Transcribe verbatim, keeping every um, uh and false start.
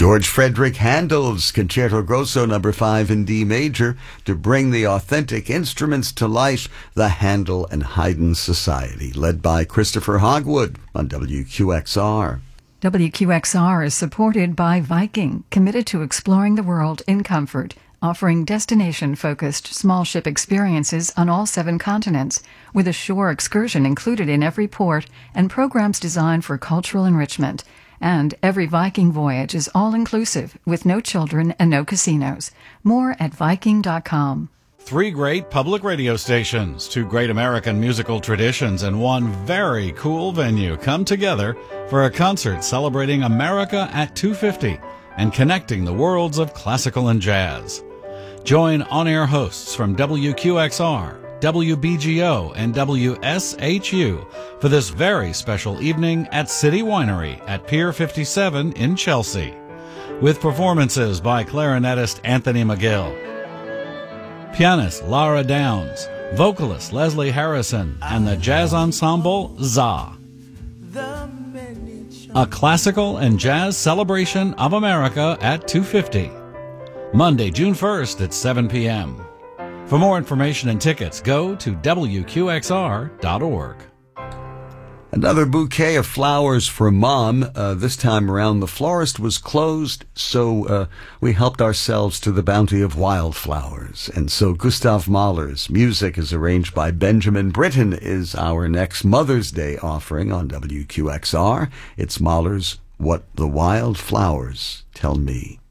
George Frederick Handel's Concerto Grosso number five in D major to bring the authentic instruments to life, the Handel and Haydn Society, led by Christopher Hogwood on W Q X R. W Q X R is supported by Viking, committed to exploring the world in comfort, offering destination-focused small ship experiences on all seven continents, with a shore excursion included in every port and programs designed for cultural enrichment. And every Viking voyage is all-inclusive, with no children and no casinos. More at Viking dot com. Three great public radio stations, two great American musical traditions, and one very cool venue come together for a concert celebrating America at two fifty and connecting the worlds of classical and jazz. Join on-air hosts from W Q X R, W B G O, and W S H U for this very special evening at City Winery at Pier fifty-seven in Chelsea, with performances by clarinetist Anthony McGill, pianist Lara Downs, vocalist Leslie Harrison, and the jazz ensemble Za. A classical and jazz celebration of America at two fifty. Monday, June first at seven p.m. For more information and tickets, go to W Q X R dot org. Another bouquet of flowers for Mom. Uh, this time around, the florist was closed, so uh, we helped ourselves to the bounty of wildflowers. And so Gustav Mahler's music is arranged by Benjamin Britten is our next Mother's Day offering on W Q X R. It's Mahler's What the Wild Flowers Tell Me.